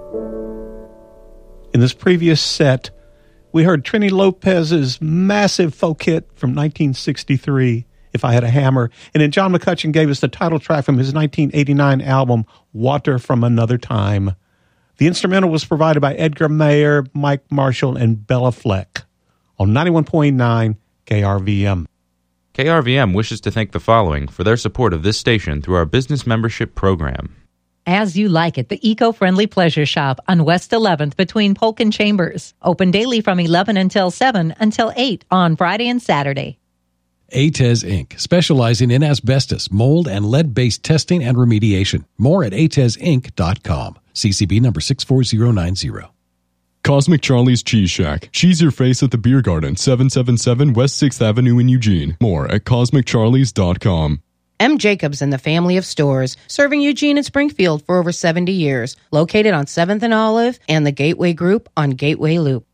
In this previous set, we heard Trini Lopez's massive folk hit from 1963, If I Had a Hammer. And then John McCutcheon gave us the title track from his 1989 album, Water from Another Time. The instrumental was provided by Edgar Mayer, Mike Marshall, and Bella Fleck on 91.9 KRVM. KRVM wishes to thank the following for their support of this station through our business membership program. As You Like It, the eco-friendly pleasure shop on West 11th between Polk and Chambers. Open daily from 11 until 7 until 8 on Friday and Saturday. ATES Inc., specializing in asbestos, mold, and lead-based testing and remediation. More at atesinc.com. CCB number 64090. Cosmic Charlie's Cheese Shack. Cheese your face at the Beer Garden, 777 West 6th Avenue in Eugene. More at cosmiccharlies.com. M. Jacobs and the family of stores, serving Eugene and Springfield for over 70 years. Located on 7th and Olive and the Gateway Group on Gateway Loop.